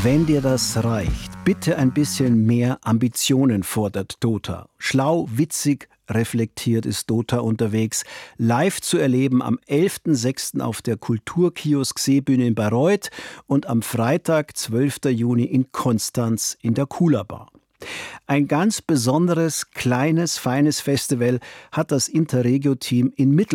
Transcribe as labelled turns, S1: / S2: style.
S1: Wenn dir das reicht, bitte ein bisschen mehr Ambitionen, fordert Dota. Schlau, witzig, reflektiert ist Dota unterwegs. Live zu erleben am 11.06. auf der Kulturkiosk-Seebühne in Bayreuth und am Freitag, 12. Juni in Konstanz in der Kula Bar. Ein ganz besonderes, kleines, feines Festival hat das Interregio-Team in